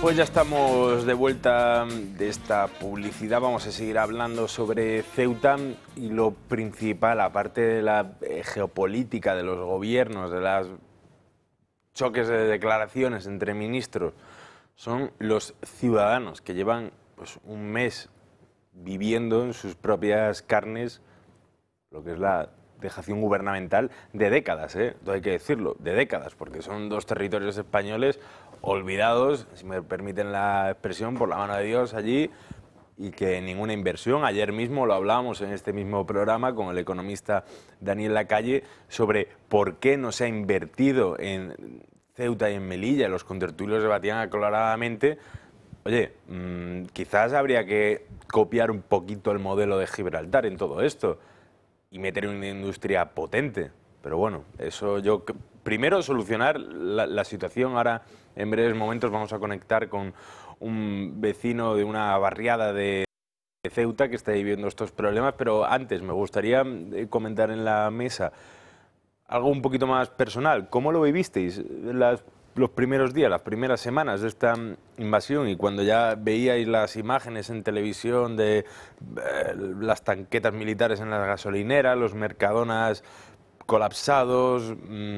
Pues ya estamos de vuelta de esta publicidad. Vamos a seguir hablando sobre Ceuta y lo principal, aparte de la geopolítica, de los gobiernos, de los choques de declaraciones entre ministros, son los ciudadanos que llevan pues, un mes viviendo en sus propias carnes lo que es la dejación gubernamental de décadas, todo hay que decirlo, de décadas, porque son dos territorios españoles olvidados, si me permiten la expresión, por la mano de Dios allí, y que ninguna inversión. Ayer mismo lo hablábamos en este mismo programa con el economista Daniel Lacalle sobre por qué no se ha invertido en Ceuta y en Melilla. Los contertulios debatían aclaradamente. Oye, quizás habría que copiar un poquito el modelo de Gibraltar en todo esto y meter una industria potente. Pero bueno, eso yo... Primero, solucionar la situación. Ahora, en breves momentos, vamos a conectar con un vecino de una barriada de Ceuta que está viviendo estos problemas. Pero antes, me gustaría comentar en la mesa algo un poquito más personal. ¿Cómo lo vivisteis los primeros días, las primeras semanas de esta invasión, y cuando ya veíais las imágenes en televisión de las tanquetas militares en las gasolineras, los Mercadonas colapsados,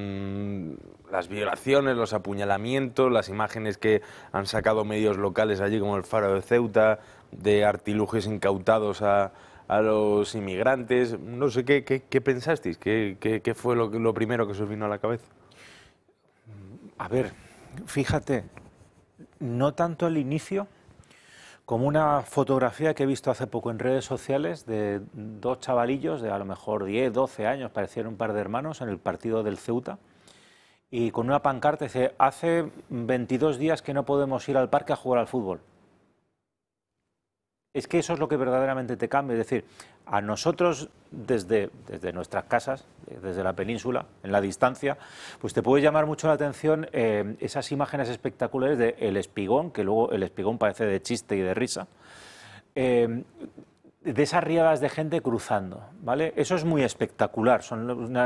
las violaciones, los apuñalamientos, las imágenes que han sacado medios locales allí como el Faro de Ceuta, de artilugios incautados a los inmigrantes? No sé, ¿qué pensasteis? ¿Qué fue lo primero que se os vino a la cabeza? A ver, fíjate, no tanto el inicio como una fotografía que he visto hace poco en redes sociales de dos chavalillos de a lo mejor 10, 12 años, parecían un par de hermanos, en el partido del Ceuta, y con una pancarta dice: hace 22 días que no podemos ir al parque a jugar al fútbol. Es que eso es lo que verdaderamente te cambia. Es decir, a nosotros desde nuestras casas, desde la península, en la distancia, pues te puede llamar mucho la atención esas imágenes espectaculares de El Espigón, que luego El Espigón parece de chiste y de risa, de esas riadas de gente cruzando, ¿vale? Eso es muy espectacular, son